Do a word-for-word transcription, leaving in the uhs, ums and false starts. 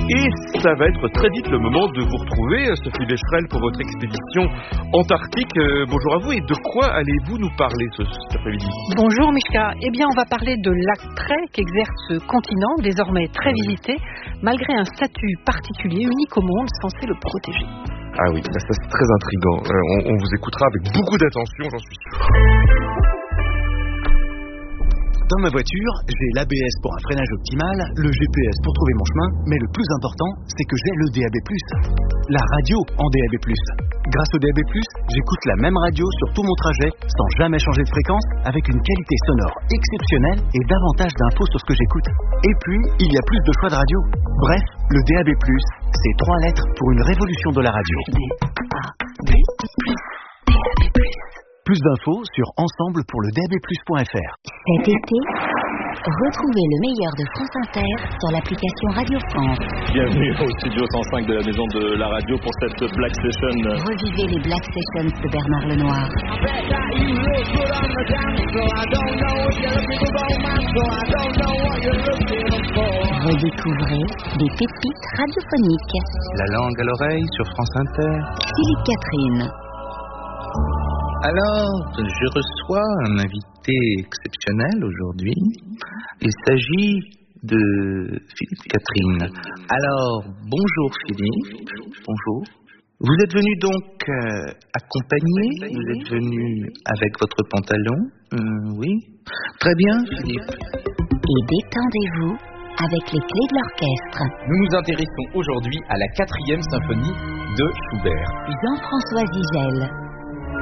Et ça va être très vite le moment de vous retrouver, Sophie Becherel, pour votre expédition antarctique. Euh, bonjour à vous, et de quoi allez-vous nous parler ce, cet après-midi? Bonjour Mishka, eh bien on va parler de l'Arctrais qu'exerce ce continent, désormais très visité, malgré un statut particulier, unique au monde, censé le protéger. Ah oui, ça c'est très intriguant. Euh, on, on vous écoutera avec beaucoup d'attention, j'en suis sûr. Dans ma voiture, j'ai l'A B S pour un freinage optimal, le G P S pour trouver mon chemin, mais le plus important, c'est que j'ai le D A B plus. La radio en D A B plus. Grâce au D A B plus, j'écoute la même radio sur tout mon trajet, sans jamais changer de fréquence, avec une qualité sonore exceptionnelle et davantage d'infos sur ce que j'écoute. Et puis, il y a plus de choix de radio. Bref, le D A B plus, c'est trois lettres pour une révolution de la radio. D A B plus. D A B plus. Plus d'infos sur ensemble pour le D A B plus point F R. Cet été, retrouvez le meilleur de France Inter sur l'application Radio France. Bienvenue au studio cent cinq de la maison de la radio pour cette Black Session. Revivez les Black Sessions de Bernard Lenoir. Redécouvrez des pépites radiophoniques. La langue à l'oreille sur France Inter. Philippe Catherine. Alors, je reçois un invité exceptionnel aujourd'hui. Il s'agit de Philippe Catherine. Alors, bonjour Philippe. Bonjour. Vous êtes venu donc euh, accompagné. Vous êtes venu avec votre pantalon. Euh, oui. Très bien, Philippe. Et détendez-vous avec les clés de l'orchestre. Nous nous intéressons aujourd'hui à la quatrième symphonie de Schubert. Jean-François Zigel.